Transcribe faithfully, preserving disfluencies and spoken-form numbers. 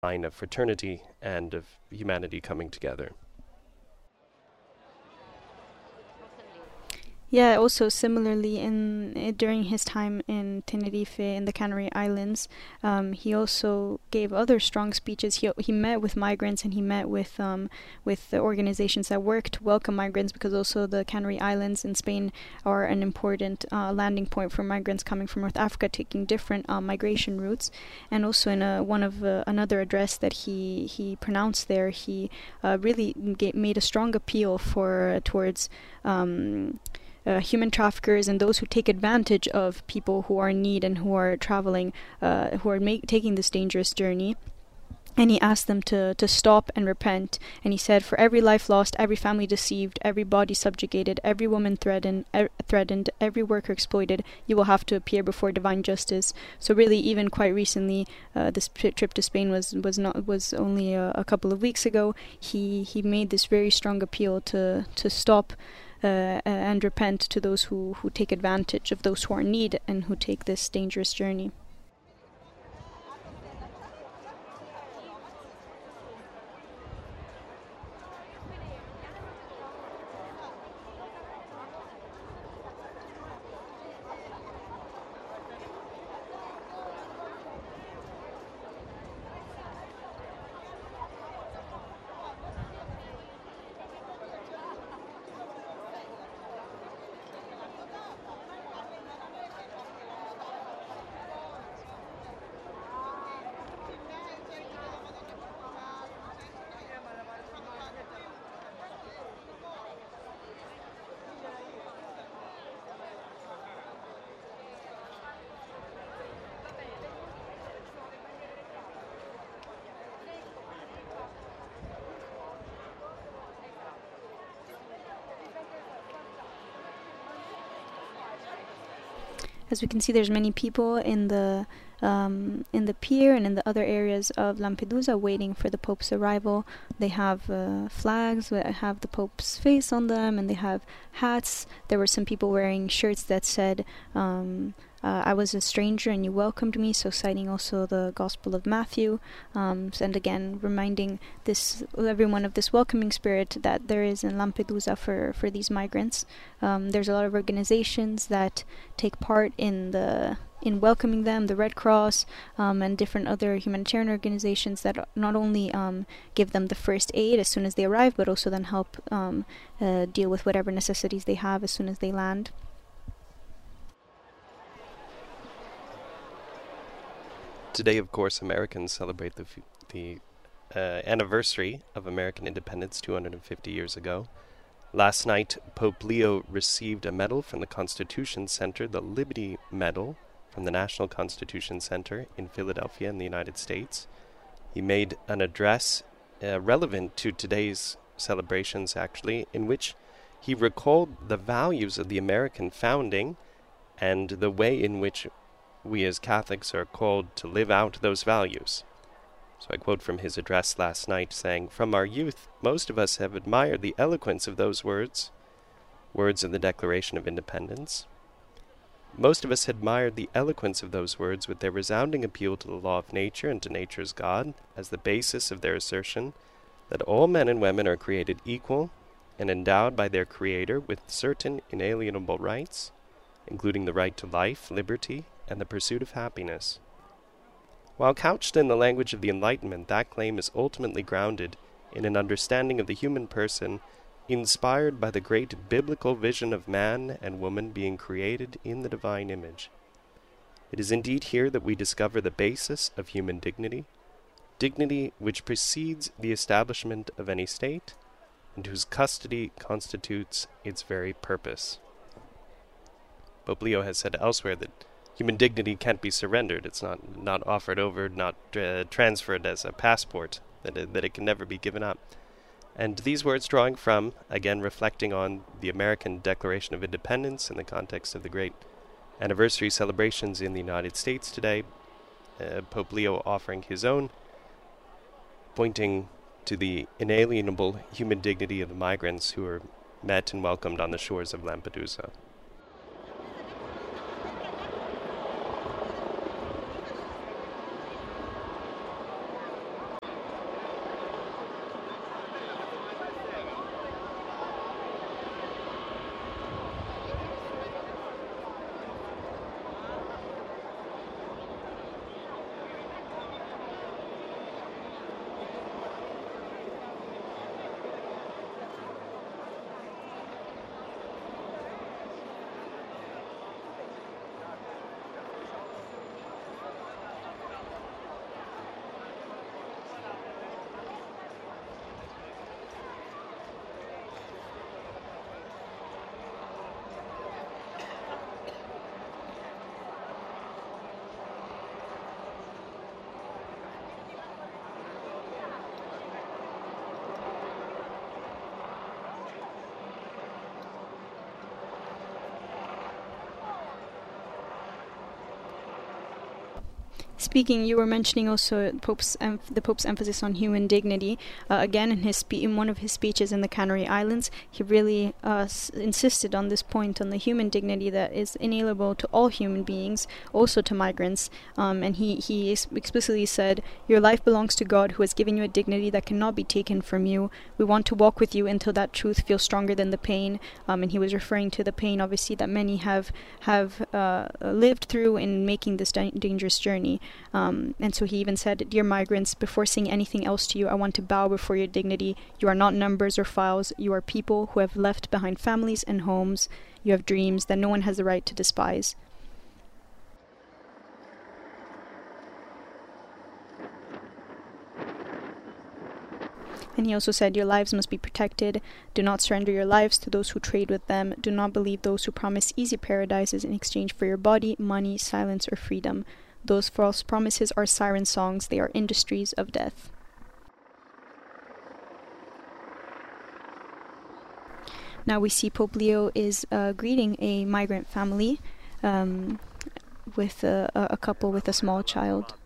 sign of fraternity and of humanity coming together. Yeah, also similarly, in uh, during his time in Tenerife in the Canary Islands, um, he also gave other strong speeches. He he met with migrants and he met with um, with the organizations that work to welcome migrants, because also the Canary Islands in Spain are an important uh, landing point for migrants coming from North Africa, taking different uh, migration routes. And also in a, one of uh, another address that he he pronounced there, he uh, really ga- made a strong appeal for uh, towards. Um, Uh, human traffickers and those who take advantage of people who are in need and who are traveling, uh, who are make, taking this dangerous journey. And he asked them to, to stop and repent. And he said, for every life lost, every family deceived, every body subjugated, every woman threatened, er, threatened, every worker exploited, you will have to appear before divine justice. So really, even quite recently, uh, this trip to Spain was was not was only a, a couple of weeks ago. He he made this very strong appeal to to stop. Uh, uh, and repent to those who, who take advantage of those who are in need and who take this dangerous journey. As we can see, there's many people in the um, in the pier and in the other areas of Lampedusa waiting for the Pope's arrival. They have uh, flags that have the Pope's face on them, and they have hats. There were some people wearing shirts that said, um, uh, I was a stranger and you welcomed me, so citing also the Gospel of Matthew, um, and again reminding this everyone of this welcoming spirit that there is in Lampedusa for, for these migrants. Um, there's a lot of organizations that take part in the in welcoming them, the Red Cross um, and different other humanitarian organizations that not only um, give them the first aid as soon as they arrive, but also then help um, uh, deal with whatever necessities they have as soon as they land. Today, of course, Americans celebrate the f- the uh, anniversary of American independence two hundred fifty years ago. Last night, Pope Leo received a medal from the Constitution Center, the Liberty Medal from the National Constitution Center in Philadelphia in the United States. He made an address uh, relevant to today's celebrations, actually, in which he recalled the values of the American founding and the way in which we as Catholics are called to live out those values. So I quote from his address last night, saying, "From our youth, most of us have admired the eloquence of those words, words of the Declaration of Independence. Most of us admired the eloquence of those words with their resounding appeal to the law of nature and to nature's God as the basis of their assertion that all men and women are created equal and endowed by their Creator with certain inalienable rights, including the right to life, liberty, and the pursuit of happiness. While couched in the language of the Enlightenment, that claim is ultimately grounded in an understanding of the human person inspired by the great biblical vision of man and woman being created in the divine image. It is indeed here that we discover the basis of human dignity, dignity which precedes the establishment of any state, and whose custody constitutes its very purpose." Pope Leo has said elsewhere that human dignity can't be surrendered. It's not, not offered over, not uh, transferred as a passport, that it, that it can never be given up. And these words drawing from, again reflecting on the American Declaration of Independence in the context of the great anniversary celebrations in the United States today, uh, Pope Leo offering his own, pointing to the inalienable human dignity of the migrants who were met and welcomed on the shores of Lampedusa. Speaking, you were mentioning also Pope's em- the Pope's emphasis on human dignity. Uh, again, in his spe- in one of his speeches in the Canary Islands, he really uh, s- insisted on this point on the human dignity that is inalienable to all human beings, also to migrants. Um, and he he ex- explicitly said, "Your life belongs to God, who has given you a dignity that cannot be taken from you. We want to walk with you until that truth feels stronger than the pain." Um, and he was referring to the pain, obviously, that many have have uh, lived through in making this da- dangerous journey. Um, and so he even said, "Dear migrants, before saying anything else to you, I want to bow before your dignity. You are not numbers or files. You are people who have left behind families and homes. You have dreams that no one has the right to despise." And he also said, "Your lives must be protected. Do not surrender your lives to those who trade with them. Do not believe those who promise easy paradises in exchange for your body, money, silence, or freedom. Those false promises are siren songs. They are industries of death." Now we see Pope Leo is uh, greeting a migrant family um, with a, a couple with a small child.